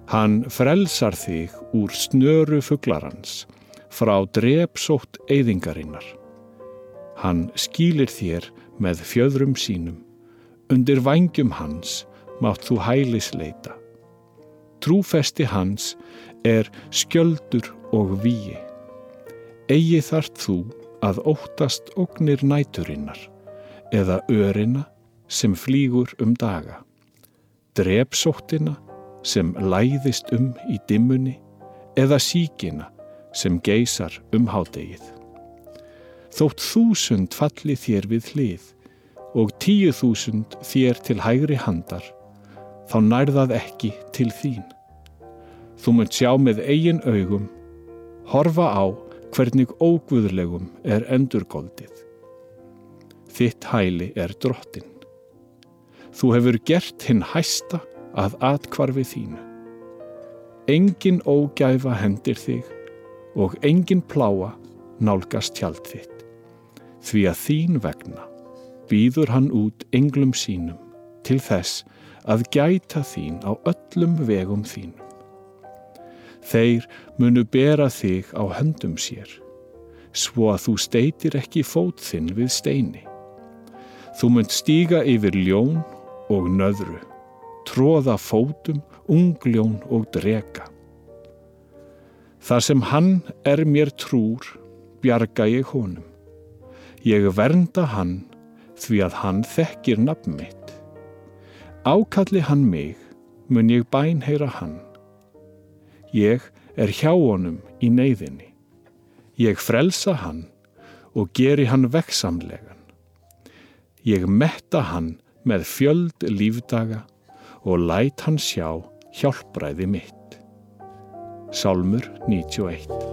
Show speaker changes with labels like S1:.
S1: Hann frelsar þig úr snöru fuglarans, frá drepsótt eyðingarinnar. Hann skýlir þér með fjöðrum sínum, undir vængjum hans mátt þú hælis leita. Trúfesti hans skjöldur og vígi. Eigi þarft þú að óttast ógnir næturinnar, eða örina sem flýgur daga, drepsóttina sem læðist í dimmunni, eða sýkina sem geysar hádegið. Þótt 1000 falli þér við hlið og 10.000 þér til hægri handar, þá nærðað ekki til þín. Þú munt sjá með eigin augum, horfa á hvernig óguðlegum endurgoldið. Þitt hæli drottinn. Þú hefur gert hinn hæsta að athvarfi þínu. Engin ógæfa hendir þig og engin plága nálgast tjald þitt. Því að þín vegna býður hann út englum sínum til þess að gæta þín á öllum vegum þínum. Þeir munu bera þig á höndum sér, svo að þú steytir ekki fót þinn við steini. Þú munt stíga yfir ljón og nöðru, troða fótum ungljón og dreka. Þar sem hann mér trúr, bjarga ég honum. Ég vernda hann, því að hann þekkir nafn mitt. Ákalli hann mig, mun ég bænheyra hann. Ég hjá honum í neyðinni. Ég frelsa hann og geri hann veggsamlegan. Ég metta hann með fjöld lífdaga og læt hann sjá hjálpræði mitt. Sálmur 91.